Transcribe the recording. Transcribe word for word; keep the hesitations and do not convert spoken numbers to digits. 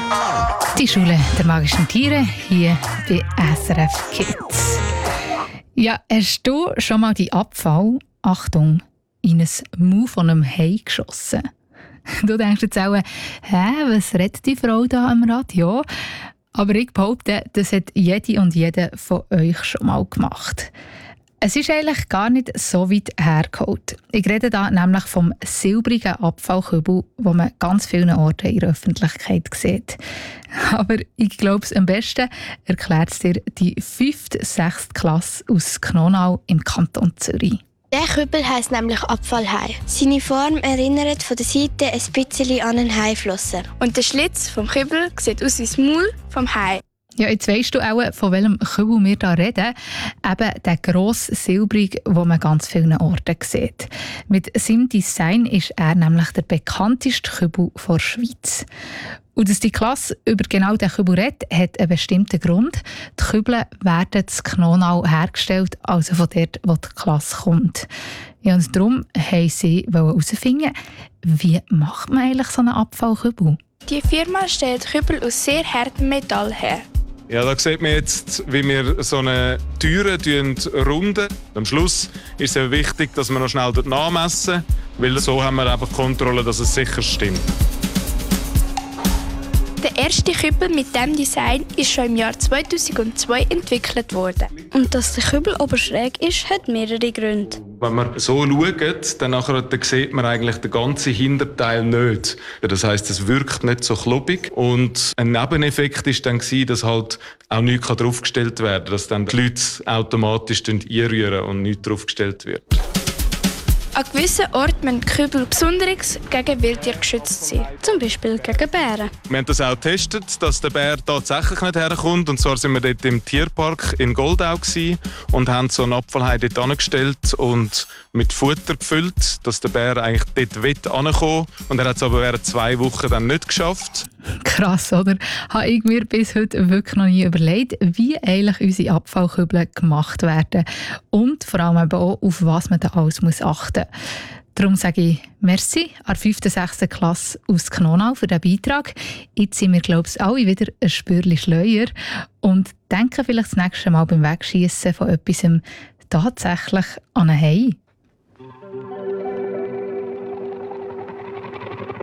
Die Schule der magischen Tiere hier bei S R F Kids. Ja, hast du schon mal die Abfall, Achtung, in ein Maul von einem Hai geschossen? Du denkst jetzt auch, hä, was redet die Frau da am Radio? Aber ich behaupte, das hat jede und jeder von euch schon mal gemacht. Es ist eigentlich gar nicht so weit hergeholt. Ich rede da nämlich vom silbrigen Abfallkübel, den man ganz vielen Orten in der Öffentlichkeit sieht. Aber ich glaube, am besten erklärt es dir die fünfte, sechste Klasse aus Knonau im Kanton Zürich. Der Kübel heisst nämlich Abfallhai. Seine Form erinnert von der Seite ein bisschen an einen Haiflossen. Und der Schlitz vom Kübel sieht aus wie das Maul vom Hai. Ja, jetzt weisst du auch, von welchem Kübel wir hier reden. Eben der grosse Silbrig, den man ganz vielen Orten sieht. Mit seinem Design ist er nämlich der bekannteste Kübel der Schweiz. Und dass die Klasse über genau diesen Kübel redet, hat einen bestimmten Grund. Die Kübel werden in Knonau hergestellt, also von dort, wo die Klasse kommt. Ja, und darum wollten sie herausfinden, wie macht man eigentlich so einen Abfallkübel? Die Firma stellt Kübel aus sehr hartem Metall her. Ja, da sieht man jetzt, wie wir so eine Türe runden. Am Schluss ist es wichtig, dass wir noch schnell dort nachmessen, weil so haben wir einfach Kontrolle, dass es sicher stimmt. Der erste Kübel mit diesem Design ist schon im Jahr zweitausendzwei entwickelt worden. Und dass der Kübel oben schräg ist, hat mehrere Gründe. Wenn man so schaut, dann, nachher, dann sieht man eigentlich den ganzen Hinterteil nicht. Das heisst, es wirkt nicht so klobig. Und ein Nebeneffekt war dann, dass halt auch nichts draufgestellt werden kann, dass dann die Leute automatisch einrühren und nichts draufgestellt wird. An gewissen Orten müssen Kübel besonders gegen Wildtiere geschützt sein. Zum Beispiel gegen Bären. Wir haben das auch getestet, dass der Bär tatsächlich nicht herkommt. Und zwar sind wir dort im Tierpark in Goldau gewesen und haben so einen Abfallhai dort angestellt und mit Futter gefüllt, dass der Bär eigentlich dort ankommen will. Und er hat es aber während zwei Wochen dann nicht geschafft. Krass, oder? Habe ich mir bis heute wirklich noch nie überlegt, wie eigentlich unsere Abfallkübel gemacht werden und vor allem eben auch, auf was man da alles muss achten muss. Darum sage ich merci an der fünften, sechsten Klasse aus Knonau für diesen Beitrag. Jetzt sind wir, glaube ich, alle wieder ein Spürchen schleuer und denken vielleicht das nächste Mal beim Wegschiessen von etwas tatsächlich an einen Hai.